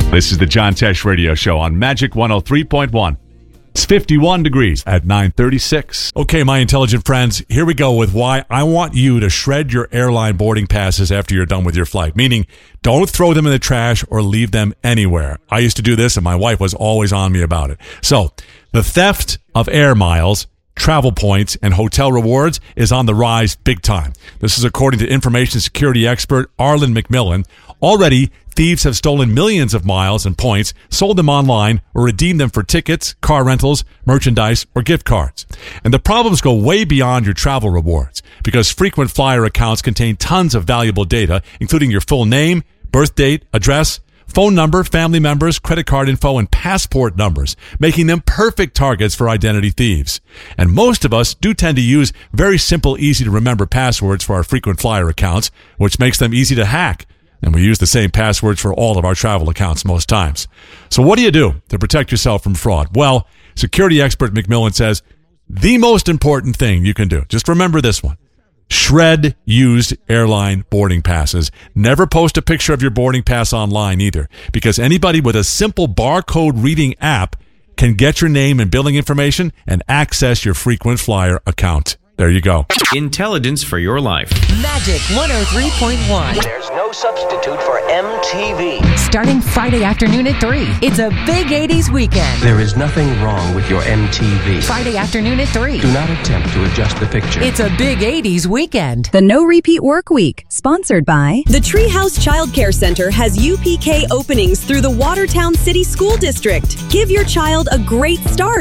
This is the John Tesh Radio Show on Magic 103.1. It's 51 degrees at 9:36. Okay, my intelligent friends, here we go with why I want you to shred your airline boarding passes after you're done with your flight. Meaning, don't throw them in the trash or leave them anywhere. I used to do this, and my wife was always on me about it. So, the theft of air miles, travel points, and hotel rewards is on the rise big time. This is according to information security expert Arlen McMillan. Already, thieves have stolen millions of miles and points, sold them online, or redeemed them for tickets, car rentals, merchandise, or gift cards. And the problems go way beyond your travel rewards, because frequent flyer accounts contain tons of valuable data, including your full name, birth date, address, phone number, family members, credit card info, and passport numbers, making them perfect targets for identity thieves. And most of us do tend to use very simple, easy to remember passwords for our frequent flyer accounts, which makes them easy to hack. And we use the same passwords for all of our travel accounts most times. So what do you do to protect yourself from fraud? Well, security expert McMillan says the most important thing you can do, just remember this one, shred used airline boarding passes. Never post a picture of your boarding pass online either, because anybody with a simple barcode reading app can get your name and billing information and access your frequent flyer account. There you go. Intelligence for your life. Magic 103.1. There's no substitute for MTV. Starting Friday afternoon at 3. It's a big 80s weekend. There is nothing wrong with your MTV. Friday afternoon at 3. Do not attempt to adjust the picture. It's a big 80s weekend. The No Repeat Work Week, sponsored by The Treehouse Child Care Center has UPK openings through the Watertown City School District. Give your child a great start.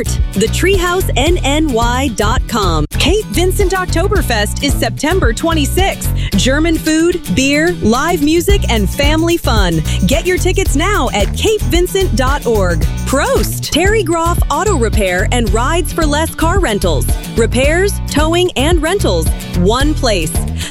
TheTreehouseNNY.com. Cape Vincent Oktoberfest is September 26th. German food, beer, live music, and family fun. Get your tickets now at capevincent.org. Prost! Terry Groff Auto Repair and Rides for Less car rentals. Repairs, towing, and rentals. One place.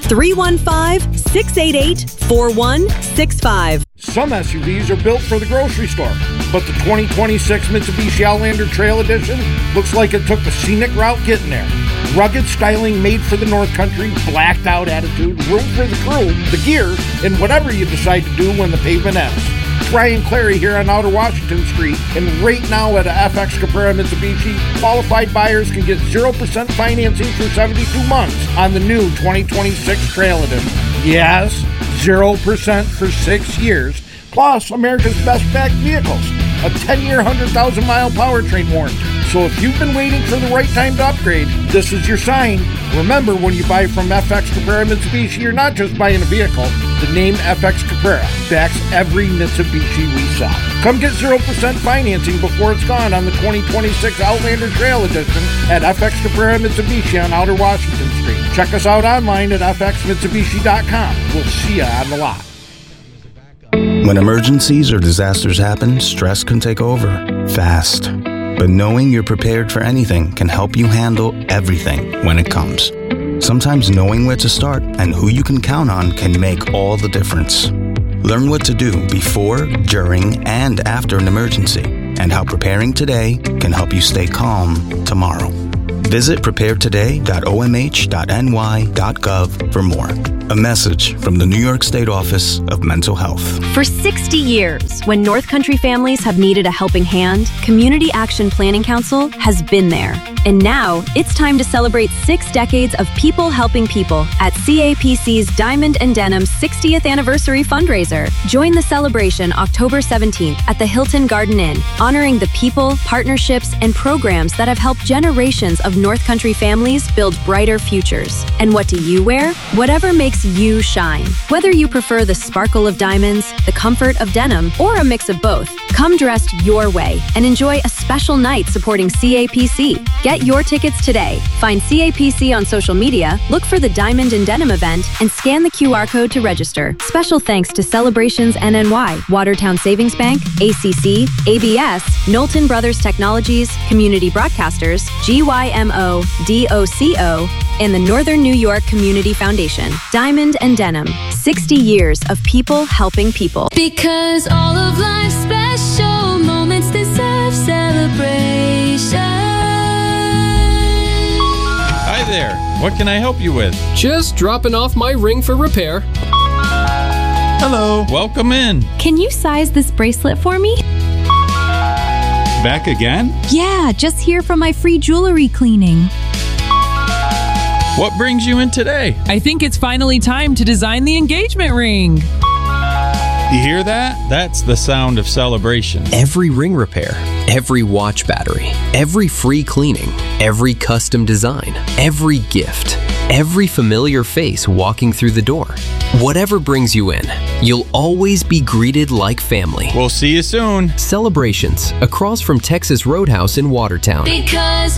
315-688-4165. Some SUVs are built for the grocery store, but the 2026 Mitsubishi Outlander Trail Edition looks like it took the scenic route getting there. Rugged styling made for the North Country, blacked out attitude, room for the crew, the gear, and whatever you decide to do when the pavement ends. Ryan Clary here on Outer Washington Street, and right now at a FX Caprera Mitsubishi, qualified buyers can get 0% financing for 72 months on the new 2026 Trail Edition. Yes, 0% for 6 years, plus America's best backed vehicles, a 10-year, 100,000-mile powertrain warranty. So if you've been waiting for the right time to upgrade, this is your sign. Remember, when you buy from FX Caprera Mitsubishi, you're not just buying a vehicle. The name FX Caprera backs every Mitsubishi we sell. Come get 0% financing before it's gone on the 2026 Outlander Trail Edition at FX Caprera Mitsubishi on Outer Washington Street. Check us out online at fxmitsubishi.com. We'll see you on the lot. When emergencies or disasters happen, stress can take over fast. But knowing you're prepared for anything can help you handle everything when it comes. Sometimes knowing where to start and who you can count on can make all the difference. Learn what to do before, during, and after an emergency, and how preparing today can help you stay calm tomorrow. Visit preparetoday.omh.ny.gov for more. A message from the New York State Office of Mental Health. For 60 years, when North Country families have needed a helping hand, Community Action Planning Council has been there. And now, it's time to celebrate 6 decades of people helping people at CAPC's Diamond and Denim 60th Anniversary Fundraiser. Join the celebration October 17th at the Hilton Garden Inn, honoring the people, partnerships, and programs that have helped generations of North Country families build brighter futures. And what do you wear? Whatever makes you shine. Whether you prefer the sparkle of diamonds, the comfort of denim, or a mix of both, come dressed your way and enjoy a special night supporting CAPC. Get your tickets today. Find CAPC on social media, look for the Diamond and Denim event, and scan the QR code to register. Special thanks to Celebrations NNY, Watertown Savings Bank, ACC, ABS, Knowlton Brothers Technologies, Community Broadcasters, GYMO, DOCO, and the Northern New York Community Foundation. Diamond and Denim, 60 years of people helping people. Because all of life's special moments deserve celebration. Hi there, what can I help you with? Just dropping off my ring for repair. Hello. Welcome in. Can you size this bracelet for me? Back again? Yeah, just here from my free jewelry cleaning. What brings you in today? I think it's finally time to design the engagement ring. You hear that? That's the sound of celebration. Every ring repair, every watch battery, every free cleaning, every custom design, every gift, every familiar face walking through the door. Whatever brings you in, you'll always be greeted like family. We'll see you soon. Celebrations, across from Texas Roadhouse in Watertown. Because